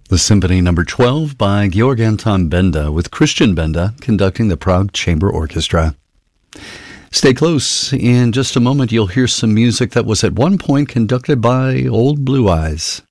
The Symphony Number 12 by Georg Anton Benda, with Christian Benda conducting the Prague Chamber Orchestra. Stay close. In just a moment, you'll hear some music that was at one point conducted by Old Blue Eyes.